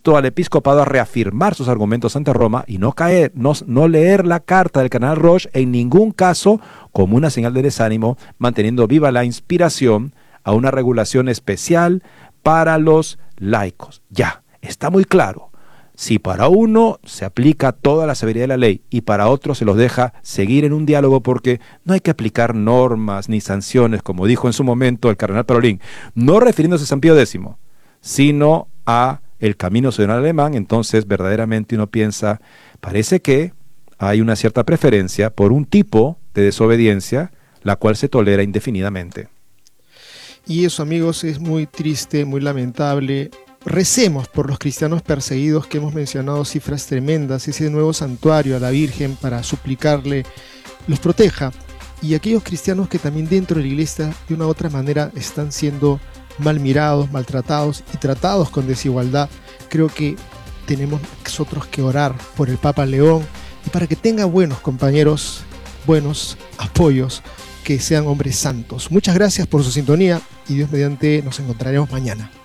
insto al episcopado a reafirmar sus argumentos ante Roma y no leer la carta del cardenal Roche en ningún caso como una señal de desánimo, manteniendo viva la inspiración a una regulación especial para los laicos. Ya, está muy claro. Si para uno se aplica toda la severidad de la ley y para otro se los deja seguir en un diálogo, porque no hay que aplicar normas ni sanciones, como dijo en su momento el cardenal Parolin, no refiriéndose a San Pío X, sino a el camino ciudadano alemán. Entonces verdaderamente uno piensa, parece que hay una cierta preferencia por un tipo de desobediencia, la cual se tolera indefinidamente. Y eso, amigos, es muy triste, muy lamentable. Recemos por los cristianos perseguidos, que hemos mencionado cifras tremendas, ese nuevo santuario a la Virgen para suplicarle los proteja. Y aquellos cristianos que también dentro de la iglesia de una u otra manera están siendo mal mirados, maltratados y tratados con desigualdad, creo que tenemos nosotros que orar por el Papa León y para que tenga buenos compañeros, buenos apoyos, que sean hombres santos. Muchas gracias por su sintonía y Dios mediante nos encontraremos mañana.